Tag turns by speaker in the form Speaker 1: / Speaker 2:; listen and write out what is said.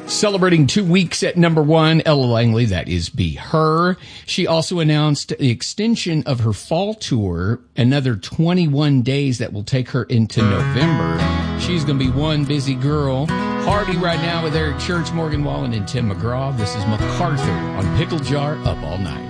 Speaker 1: Celebrating 2 weeks at number one, Ella Langley, that is Be Her. She also announced the extension of her fall tour, another 21 days that will take her into November. She's going to be one busy girl. Hardy right now with Eric Church, Morgan Wallen, and Tim McGraw. This is MacArthur on Pickle Jar Up All Night.